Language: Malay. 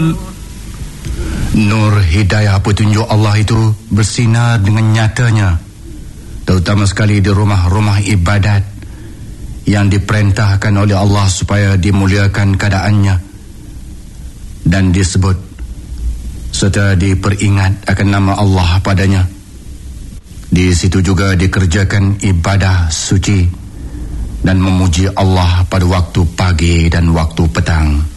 يبصرون. Nur hidayah petunjuk Allah itu bersinar dengan nyatanya, terutama sekali di rumah-rumah ibadat yang diperintahkan oleh Allah supaya dimuliakan keadaannya dan disebut serta diperingat akan nama Allah padanya. Di situ juga dikerjakan ibadah suci dan memuji Allah pada waktu pagi dan waktu petang.